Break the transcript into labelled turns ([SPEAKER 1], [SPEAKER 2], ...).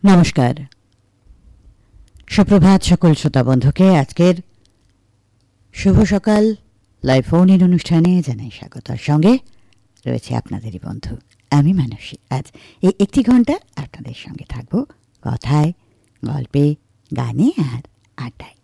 [SPEAKER 1] নমস্কার, সুপ্রভাত সকল শ্রোতা বন্ধুকে। আজকের শুভ সকাল লাইভ ফোন ইন অনুষ্ঠানে জানাই স্বাগত। আর সঙ্গে রয়েছে আপনাদেরই বন্ধু আমি মানসী। আজ এই একটি ঘন্টা আপনাদের সঙ্গে থাকবো কথায়, গল্পে, গানে আর আড্ডায়।